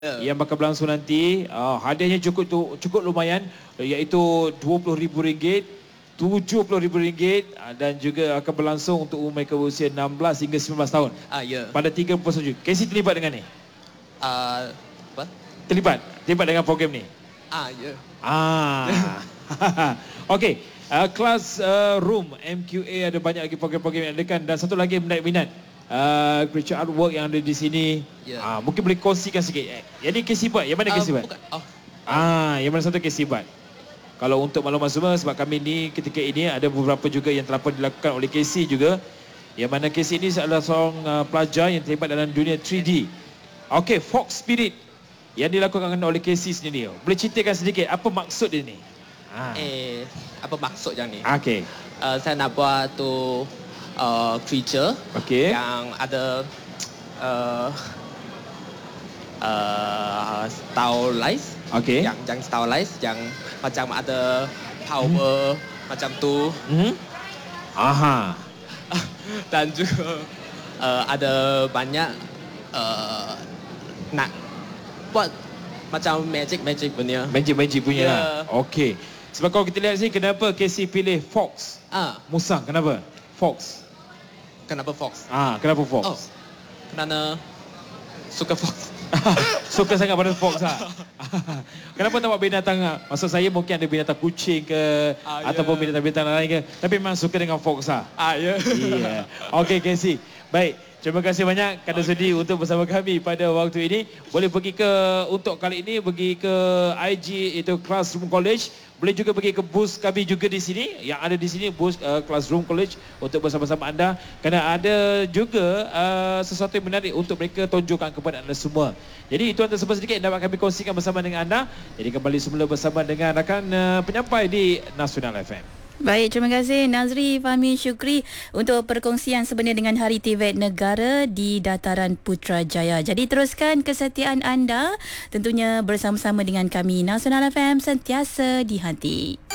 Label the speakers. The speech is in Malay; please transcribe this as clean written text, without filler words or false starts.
Speaker 1: yang bakal berlangsung nanti. Hadiahnya cukup lumayan, iaitu RM20,000, RM70,000 dan juga akan berlangsung untuk umur mereka berusia 16 hingga 19 tahun. Pada 30 Jun. Casey terlibat dengan ni?
Speaker 2: Apa?
Speaker 1: Terlibat dengan program ni? Okey. Kelas room MQA ada banyak lagi program-program yang adakan, dan satu lagi menarik minat, creature artwork yang ada di sini. Mungkin boleh kongsikan sikit. Jadi Casey buat, yang mana Casey buat? Yang mana satu Casey buat? Kalau untuk maklumat semua, sebab kami ni ketika ini ada beberapa juga yang telah pun dilakukan oleh Casey juga. Yang mana Casey ini adalah seorang pelajar yang terlibat dalam dunia 3D. Okey, Fox Spirit yang dilakukan oleh Casey sendiri. Boleh ceritakan sedikit apa maksud dia ni?
Speaker 2: Apa maksud yang ni?
Speaker 1: Okey.
Speaker 2: Saya nak buat tu creature yang ada stylized. Yang stylized, yang macam ada power macam tu. Dan juga ada banyak nak buat macam magic punya.
Speaker 1: Magic punya lah. Okey. Sebab kalau kita lihat sini, kenapa Casey pilih Fox? Musang, kenapa? Fox.
Speaker 2: Kenapa Fox?
Speaker 1: Kenapa Fox?
Speaker 2: Kerana suka Fox.
Speaker 1: Suka sangat pada Fox lah. Kenapa tak buat binatang? Maksud saya mungkin ada binatang kucing ke, ataupun binatang-binatang lain ke, tapi memang suka dengan Fox lah. Okey Casey. Baik, terima kasih banyak kerana sudi untuk bersama kami pada waktu ini. Boleh pergi ke, untuk kali ini pergi ke IG, itu Classroom College. Boleh juga pergi ke booth kami juga di sini, yang ada di sini booth Classroom College untuk bersama-sama anda. Kerana ada juga sesuatu yang menarik untuk mereka tunjukkan kepada anda semua. Jadi itu antara sedikit yang dapat kami kongsikan bersama dengan anda. Jadi kembali semula bersama dengan rakan penyampai di Nasional FM.
Speaker 3: Baik, terima kasih Nazri Fahmi Syukri untuk perkongsian sebenarnya dengan Hari TVET Negara di Dataran Putrajaya. Jadi teruskan kesetiaan anda tentunya bersama-sama dengan kami Nasional FM, sentiasa di hati.